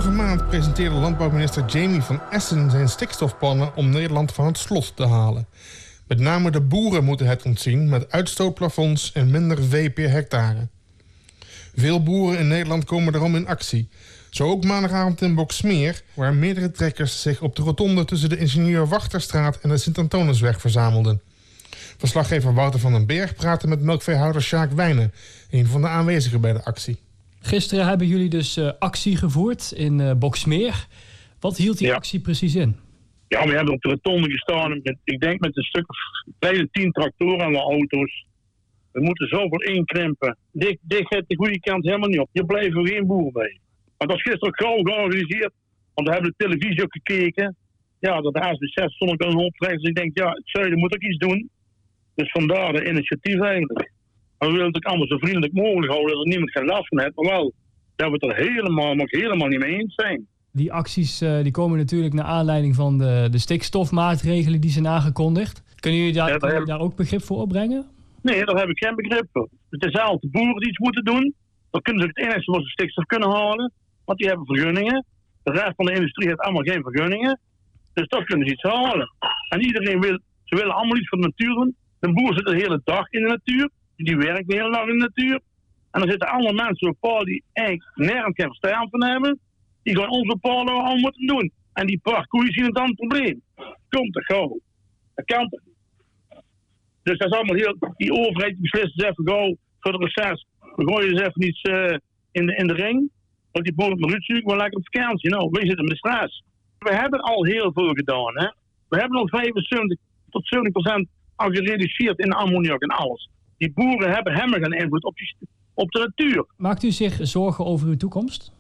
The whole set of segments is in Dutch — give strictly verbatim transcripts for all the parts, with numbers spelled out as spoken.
Vorige maand presenteerde landbouwminister Jamie van Essen zijn stikstofplannen om Nederland van het slot te halen. Met name de boeren moeten het ontzien met uitstootplafonds en minder vee per hectare. Veel boeren in Nederland komen daarom in actie. Zo ook maandagavond in Boxmeer, waar meerdere trekkers zich op de rotonde tussen de Ingenieur Wachterstraat en de Sint-Antonisweg verzamelden. Verslaggever Wouter van den Berg praatte met melkveehouder Sjaak Wijnen, een van de aanwezigen bij de actie. Gisteren hebben jullie dus uh, actie gevoerd in uh, Boxmeer. Wat hield die ja. actie precies in? Ja, we hebben op de rotonde gestaan, met, ik denk met een stuk of bijna tien tractoren en auto's. We moeten zoveel inkrimpen. Dit, dit gaat de goede kant helemaal niet op. Je blijft er geen boer bij. Maar dat is gisteren gauw georganiseerd, want we hebben de televisie ook gekeken. Ja, dat de A S B zes stond ook aan een optrekken. Dus ik denk, ja, het zuiden moet ook iets doen. Dus vandaar de initiatief eigenlijk. Maar we willen het ook allemaal zo vriendelijk mogelijk houden, dat er niemand geen last van heeft. Maar wel, dat we het er helemaal, nog helemaal niet mee eens zijn. Die acties uh, die komen natuurlijk naar aanleiding van de, de stikstofmaatregelen die zijn aangekondigd. Kunnen jullie daar, ja, kunnen jullie daar ook begrip voor opbrengen? Nee, daar heb ik geen begrip voor. Het is altijd de boeren die iets moeten doen. Dan kunnen ze het enige wat ze stikstof kunnen halen. Want die hebben vergunningen. De rest van de industrie heeft allemaal geen vergunningen. Dus dat kunnen ze iets halen. En iedereen wil, ze willen allemaal iets voor de natuur doen. De boer zit de hele dag in de natuur. Die werkt de hele dag in de natuur. En dan zitten allemaal mensen op paal die eigenlijk nergens geen verstand van hebben. Die gewoon onze palen al moeten doen. En die parcours zien het dan het probleem. Komt er gauw. Dat kan toch niet. Dus dat is allemaal heel... Die overheid beslist dus even gauw voor de reces. We gooien dus even iets uh, in, de, in de ring. Want die boeren maar uitzoeken, maar lekker op vakantie. Nou, wij zitten met stress. We hebben al heel veel gedaan. Hè? We hebben al vijfenzeventig tot zeventig procent al gereduceerd in ammoniak en alles. Die boeren hebben helemaal geen invloed op, die, op de natuur. Maakt u zich zorgen over uw toekomst?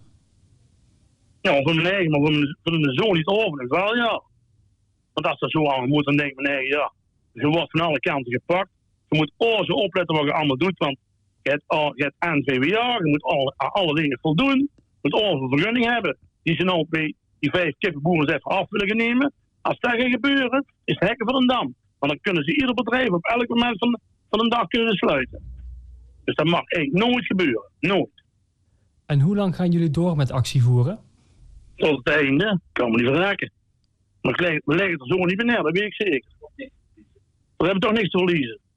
Ja, voor mijn eigen, maar voor mijn, voor mijn zoon niet over. Wel ja. Want als dat zo aan moet, dan denk ik, nee, ja. Je wordt van alle kanten gepakt. Je moet alles zo opletten wat je allemaal doet. Want je hebt, je hebt N V W A, je moet alle, alle dingen voldoen. Je moet alles een vergunning hebben. Die ze nou bij die vijf kippenboeren even af willen nemen. Als dat gaat gebeuren, is het hekken van een dam. Want dan kunnen ze ieder bedrijf op elk moment van, van een dag kunnen sluiten. Dus dat mag eigenlijk nooit gebeuren. Nooit. En hoe lang gaan jullie door met actie voeren? Tot het einde. Kan me niet verraken. Maar we leggen het er zo niet meer neer, dat weet ik zeker. We hebben toch niks te verliezen.